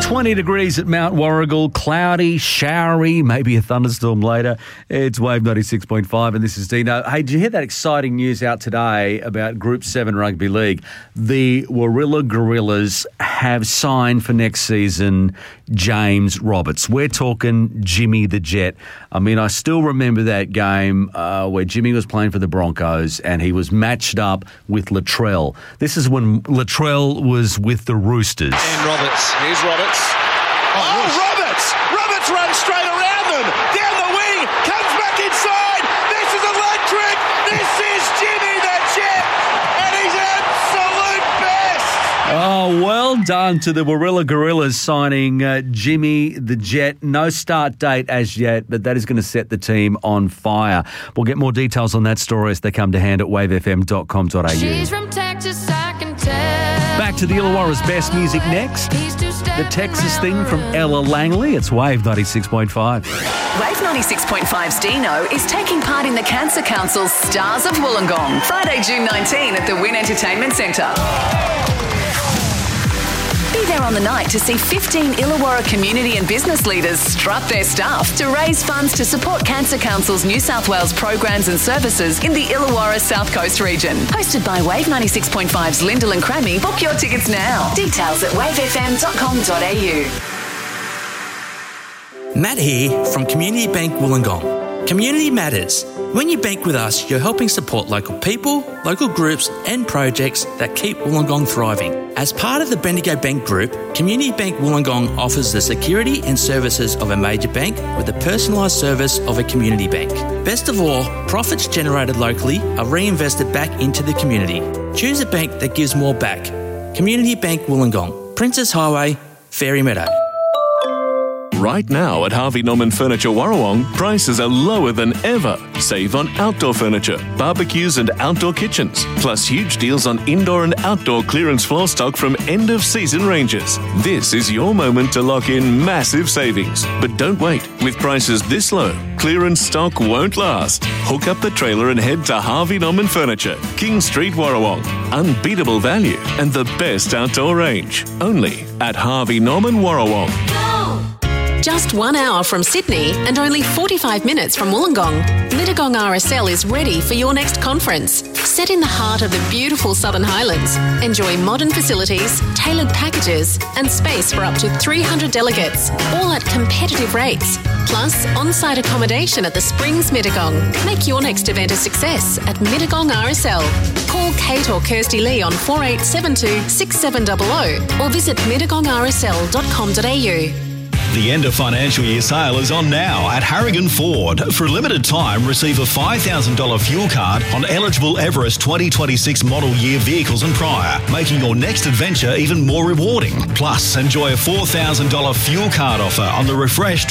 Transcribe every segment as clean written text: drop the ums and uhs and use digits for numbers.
20 degrees at Mount Warrigal, cloudy, showery, maybe a thunderstorm later. It's Wave 96.5 and this is Dino. Hey, did you hear that exciting news out today about Group 7 Rugby League? The Warilla Gorillas have signed for next season James Roberts. We're talking Jimmy the Jet. I mean, I still remember that game where Jimmy was playing for the Broncos and he was matched up with Latrell. This is when Latrell was with the Roosters. And Roberts. Here's Roberts. Roberts! Roberts runs straight around them. Down the wing. Comes back inside. This is electric. This is Jimmy the Jet. And he's absolute best. Oh, well done to the Warilla Gorillas signing Jimmy the Jet. No start date as yet, but that is going to set the team on fire. We'll get more details on that story as they come to hand at wavefm.com.au. She's from Texas, I can tell. Back to the Illawarra's best music next. The Texas thing from Ella Langley. It's Wave 96.5. Wave 96.5's Dino is taking part in the Cancer Council's Stars of Wollongong, Friday, June 19 at the Wynn Entertainment Centre. Be there on the night to see 15 Illawarra community and business leaders strut their stuff to raise funds to support Cancer Council's New South Wales programs and services in the Illawarra South Coast region. Hosted by Wave 96.5's Lyndall and Crammy. Book your tickets now. Details at wavefm.com.au. Matt here from Community Bank Wollongong. Community matters. When you bank with us, you're helping support local people, local groups and projects that keep Wollongong thriving. As part of the Bendigo Bank Group, Community Bank Wollongong offers the security and services of a major bank with the personalised service of a community bank. Best of all, profits generated locally are reinvested back into the community. Choose a bank that gives more back. Community Bank Wollongong, Princess Highway, Fairy Meadow. Right now at Harvey Norman Furniture Warrawong, prices are lower than ever. Save on outdoor furniture, barbecues and outdoor kitchens, plus huge deals on indoor and outdoor clearance floor stock from end-of-season ranges. This is your moment to lock in massive savings. But don't wait. With prices this low, clearance stock won't last. Hook up the trailer and head to Harvey Norman Furniture, King Street, Warrawong. Unbeatable value and the best outdoor range. Only at Harvey Norman Warrawong. Just 1 hour from Sydney and only 45 minutes from Wollongong, Mittagong RSL is ready for your next conference. Set in the heart of the beautiful Southern Highlands, enjoy modern facilities, tailored packages and space for up to 300 delegates, all at competitive rates. Plus, on-site accommodation at the Springs Mittagong. Make your next event a success at Mittagong RSL. Call Kate or Kirsty Lee on 4872 6700 or visit mittagongrsl.com.au. The end of financial year sale is on now at Harrigan Ford. For a limited time, receive a $5,000 fuel card on eligible Everest 2026 model year vehicles and prior, making your next adventure even more rewarding. Plus, enjoy a $4,000 fuel card offer on the refreshed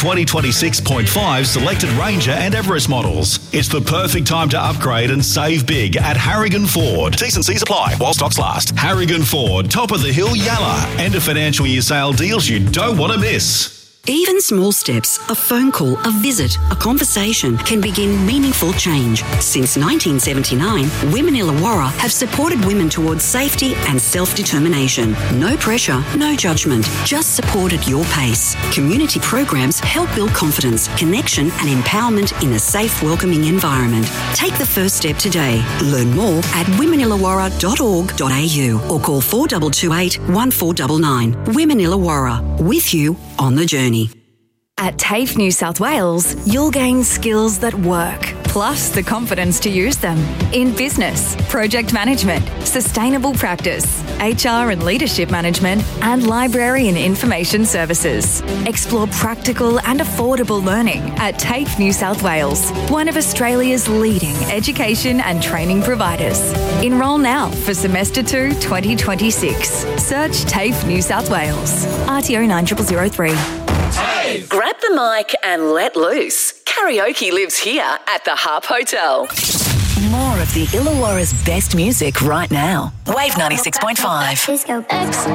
2026.5 selected Ranger and Everest models. It's the perfect time to upgrade and save big at Harrigan Ford. T's and C's apply while stocks last. Harrigan Ford, top of the hill, Yalla. End of financial year sale deals you don't want to miss. Even small steps, a phone call, a visit, a conversation can begin meaningful change. Since 1979, Women Illawarra have supported women towards safety and self-determination. No pressure, no judgment, just support at your pace. Community programs help build confidence, connection and empowerment in a safe, welcoming environment. Take the first step today. Learn more at womenillawarra.org.au or call 4228 1499. Women Illawarra, with you on the journey. At TAFE New South Wales, you'll gain skills that work, plus the confidence to use them in business, project management, sustainable practice, HR and leadership management, and library and information services. Explore practical and affordable learning at TAFE New South Wales, one of Australia's leading education and training providers. Enrol now for Semester 2 2026. Search TAFE New South Wales. RTO 9003. Grab the mic and let loose. Karaoke lives here at the Harp Hotel. More of the Illawarra's best music right now. Wave 96.5.